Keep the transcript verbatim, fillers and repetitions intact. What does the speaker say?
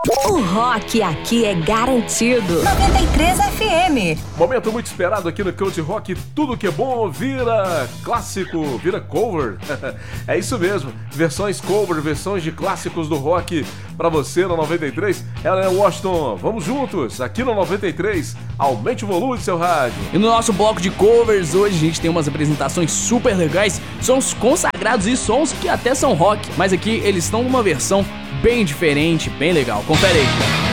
O rock aqui é garantido. noventa e três F M. Momento muito esperado aqui no Cult Rock. Tudo que é bom vira clássico, vira cover. É isso mesmo. Versões cover, versões de clássicos do rock pra você no noventa e três. Ela é Washington. Vamos juntos aqui no noventa e três. Aumente o volume do seu rádio. E no nosso bloco de covers hoje a gente tem umas apresentações super legais, sons consagrados e sons que até são rock, mas aqui eles estão numa versão bem diferente, bem legal. Confere aí.